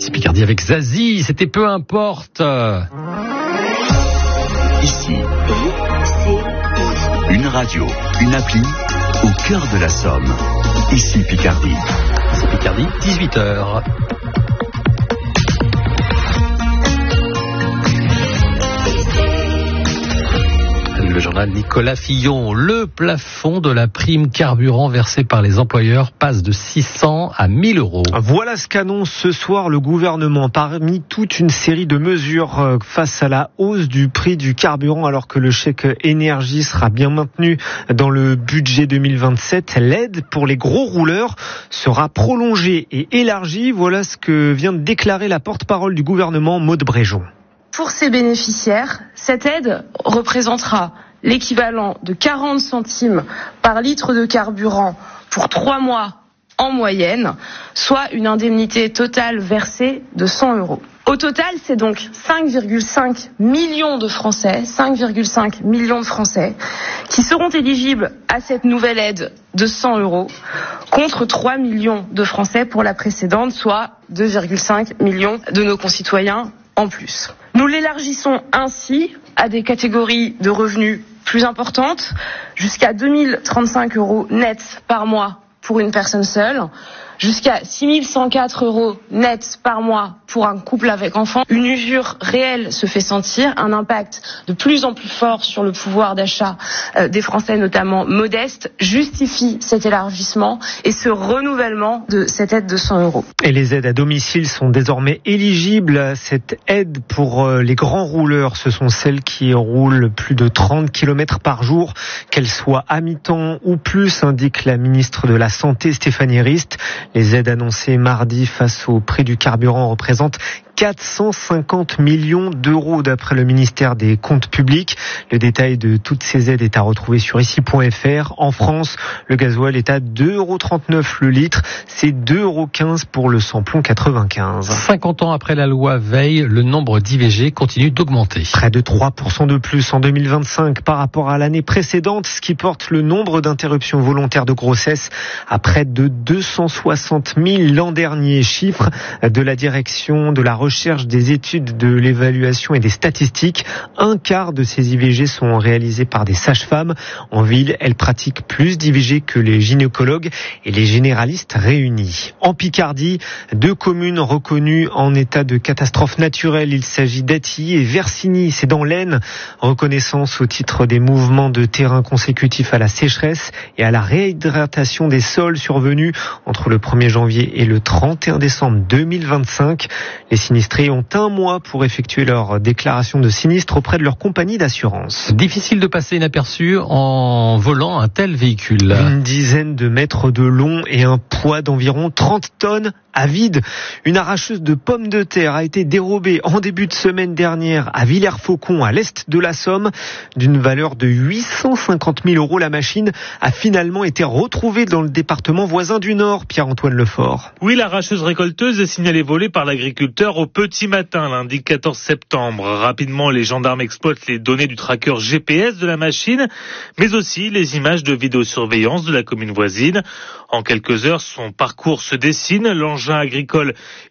Ici Picardie avec Zazie, c'était peu importe. Ici, une radio, une appli, au cœur de la Somme. Ici Picardie. C'est Picardie, 18h. Le journal Nicolas Fillon. Le plafond de la prime carburant versée par les employeurs passe de 600 à 1000 euros. Voilà ce qu'annonce ce soir le gouvernement parmi toute une série de mesures face à la hausse du prix du carburant, alors que le chèque énergie sera bien maintenu dans le budget 2027. L'aide pour les gros rouleurs sera prolongée et élargie. Voilà ce que vient de déclarer la porte-parole du gouvernement, Maude Bréjon. Pour ces bénéficiaires, cette aide représentera l'équivalent de 40 centimes par litre de carburant pour 3 mois en moyenne, soit une indemnité totale versée de 100 euros. Au total, c'est donc 5,5 millions de Français qui seront éligibles à cette nouvelle aide de 100 euros contre 3 millions de Français pour la précédente, soit 2,5 millions de nos concitoyens en plus. Nous l'élargissons ainsi à des catégories de revenus plus importantes, jusqu'à 2035 euros net par mois pour une personne seule, jusqu'à 6104 euros net par mois pour un couple avec enfant. Une usure réelle se fait sentir, un impact de plus en plus fort sur le pouvoir d'achat des Français, notamment modestes, justifie cet élargissement et ce renouvellement de cette aide de 100 euros. Et les aides à domicile sont désormais éligibles. Cette aide pour les grands rouleurs, ce sont celles qui roulent plus de 30 km par jour, qu'elles soient à mi-temps ou plus, indique la ministre de la Santé, Stéphanie Rist. Les aides annoncées mardi face au prix du carburant représentent 450 millions d'euros d'après le ministère des Comptes publics. Le détail de toutes ces aides est à retrouver sur ici.fr. En France, le gasoil est à 2,39 € le litre. C'est 2,15 € pour le samplon 95. 50 ans après la loi Veil, le nombre d'IVG continue d'augmenter. Près de 3% de plus en 2025 par rapport à l'année précédente, ce qui porte le nombre d'interruptions volontaires de grossesse à près de 260 000 l'an dernier. Chiffre de la direction de la recherche, des études, de l'évaluation et des statistiques. Un quart de ces IVG sont réalisés par des sages-femmes. En ville, elles pratiquent plus d'IVG que les gynécologues et les généralistes réunis. En Picardie, 2 communes reconnues en état de catastrophe naturelle. Il s'agit d'Atilly et Versigny. C'est dans l'Aisne. Reconnaissance au titre des mouvements de terrain consécutifs à la sécheresse et à la réhydratation des sols survenus entre le 1er janvier et le 31 décembre 2025. Les sinistrés ont un mois pour effectuer leur déclaration de sinistre auprès de leur compagnie d'assurance. Difficile de passer inaperçu en volant un tel véhicule. Une dizaine de mètres de long et un poids d'environ 30 tonnes à vide. Une arracheuse de pommes de terre a été dérobée en début de semaine dernière à Villers-Faucon, à l'est de la Somme. D'une valeur de 850 000 euros, la machine a finalement été retrouvée dans le département voisin du Nord, Pierre-Antoine Lefort. Oui, l'arracheuse récolteuse est signalée volée par l'agriculteur au petit matin, lundi 14 septembre. Rapidement, les gendarmes exploitent les données du tracker GPS de la machine, mais aussi les images de vidéosurveillance de la commune voisine. En quelques heures, son parcours se dessine. L'engin agricole